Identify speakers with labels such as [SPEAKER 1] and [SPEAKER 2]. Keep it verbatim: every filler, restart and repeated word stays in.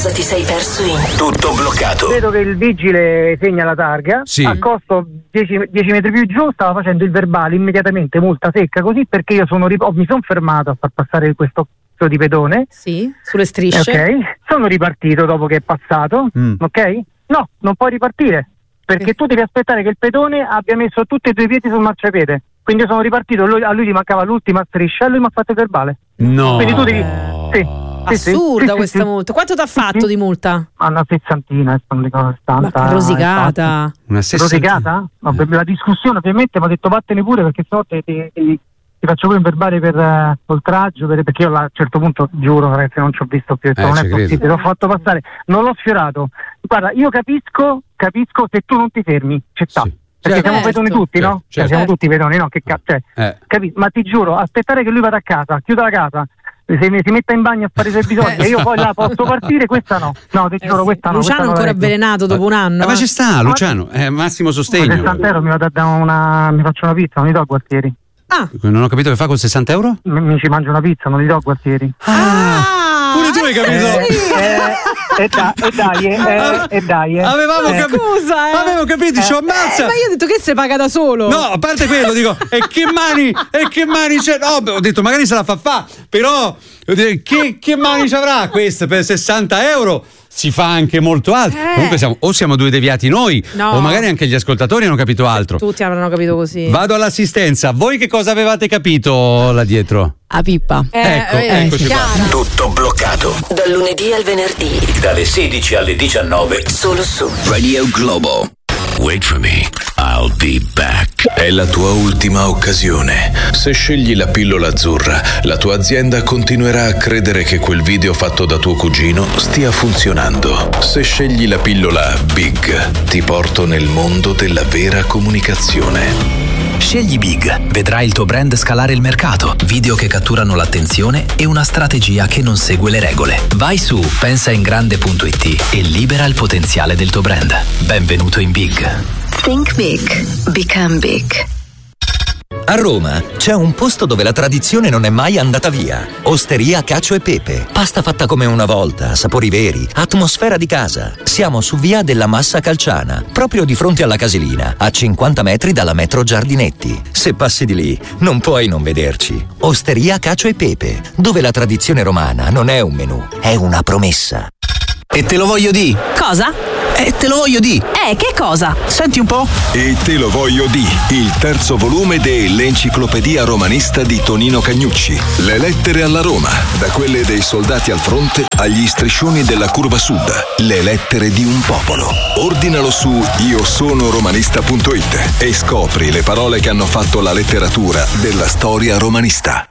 [SPEAKER 1] Ti sei perso in
[SPEAKER 2] tutto bloccato.
[SPEAKER 3] Vedo che il vigile segna la targa,
[SPEAKER 4] sì.
[SPEAKER 3] accosto dieci metri più giù, stava facendo il verbale, immediatamente multa secca così, perché io sono rip- mi sono fermato a far passare questo di pedone.
[SPEAKER 5] Sì, sulle strisce.
[SPEAKER 3] Ok, sono ripartito dopo che è passato, mm. ok? No, non puoi ripartire, perché tu devi aspettare che il pedone abbia messo tutti e due i piedi sul marciapiede. Quindi io sono ripartito, lui, a lui gli mancava l'ultima striscia e lui mi ha fatto il verbale.
[SPEAKER 4] No.
[SPEAKER 3] Quindi tu devi... Sì.
[SPEAKER 5] Assurda
[SPEAKER 3] sì, sì,
[SPEAKER 5] questa
[SPEAKER 3] sì,
[SPEAKER 5] multa. Quanto ti ha fatto
[SPEAKER 3] sì.
[SPEAKER 5] di multa?
[SPEAKER 3] Ma una sessantina, non dico stanta.
[SPEAKER 5] Ma rosicata.
[SPEAKER 4] Una sessantina.
[SPEAKER 3] Rosicata? No, per la discussione ovviamente mi ha detto vattene pure, perché sennò ti, ti, ti, ti faccio pure un verbale per uh, oltraggio, per, perché io a un certo punto giuro ragazzi non ci ho visto più, eh, non è possibile, credo. L'ho fatto passare, non l'ho sfiorato. Guarda, io capisco, capisco se tu non ti fermi, c'è sta. Sì. Perché certo. siamo pedoni tutti, certo. no? Cioè, certo. Siamo tutti pedoni, no? Che cazzo, cioè, eh. capi- ma ti giuro, aspettare che lui vada a casa, chiuda la casa, se mi si metta in bagno a fare i suoi bisogni e io poi là posso partire, questa no. No, ti giuro, eh sì. questa no.
[SPEAKER 5] Luciano
[SPEAKER 3] questa
[SPEAKER 5] ancora avvelenato dopo un anno.
[SPEAKER 4] Eh, ma ci sta, Luciano, è massimo sostegno.
[SPEAKER 3] sessanta euro mi vado a dare una. Mi faccio una pizza, non li do a Gualtieri.
[SPEAKER 5] Ah.
[SPEAKER 4] Non ho capito che fa con sessanta euro?
[SPEAKER 3] Mi, mi ci mangio una pizza, non li do a Gualtieri.
[SPEAKER 4] Ah, pure tu hai capito?
[SPEAKER 3] Eh, sì. eh, e, da, e dai, eh, e dai. Eh.
[SPEAKER 4] Avevamo
[SPEAKER 5] eh.
[SPEAKER 4] capito.
[SPEAKER 5] Scusa, eh.
[SPEAKER 4] Avevo capito,
[SPEAKER 5] eh.
[SPEAKER 4] ci ammazza.
[SPEAKER 5] Eh, ma io ho detto che si paga da solo.
[SPEAKER 4] No, a parte quello, dico, e che mani, e che mani c'è? No, ho detto, magari se la fa fa, però che, che mani ci avrà questa per sessanta euro? Si fa anche molto altro. Eh. Comunque siamo, o siamo due deviati noi, no. o magari anche gli ascoltatori hanno capito altro.
[SPEAKER 5] Tutti avranno capito così.
[SPEAKER 4] Vado all'assistenza. Voi che cosa avevate capito là dietro?
[SPEAKER 5] A pippa.
[SPEAKER 4] Eh, ecco, eh, eccoci qua.
[SPEAKER 2] Tutto bloccato.
[SPEAKER 1] Dal lunedì al venerdì.
[SPEAKER 2] Dalle sedici alle diciannove.
[SPEAKER 1] Solo su
[SPEAKER 2] Radio Globo. Wait for me, I'll be back. È la tua ultima occasione. Se scegli la pillola azzurra, la tua azienda continuerà a credere che quel video fatto da tuo cugino stia funzionando. Se scegli la pillola Big, ti porto nel mondo della vera comunicazione.
[SPEAKER 6] Scegli Big, vedrai il tuo brand scalare il mercato, video che catturano l'attenzione e una strategia che non segue le regole. Vai su pensaingrande punto it e libera il potenziale del tuo brand. Benvenuto in Big.
[SPEAKER 1] Think big, become big.
[SPEAKER 7] A Roma c'è un posto dove la tradizione non è mai andata via. Osteria Cacio e Pepe. Pasta fatta come una volta, sapori veri, atmosfera di casa. Siamo su via della Massa Calciana, proprio di fronte alla Casilina, a cinquanta metri dalla metro Giardinetti. Se passi di lì, non puoi non vederci. Osteria Cacio e Pepe, dove la tradizione romana non è un menù, è una promessa.
[SPEAKER 8] E te lo voglio di.
[SPEAKER 5] Cosa?
[SPEAKER 8] E te lo voglio di.
[SPEAKER 5] Eh, che cosa?
[SPEAKER 8] Senti un po'.
[SPEAKER 9] E te lo voglio di. Il terzo volume dell'Enciclopedia Romanista di Tonino Cagnucci. Le lettere alla Roma. Da quelle dei soldati al fronte agli striscioni della curva sud. Le lettere di un popolo. Ordinalo su io sono romanista punto it e scopri le parole che hanno fatto la letteratura della storia romanista.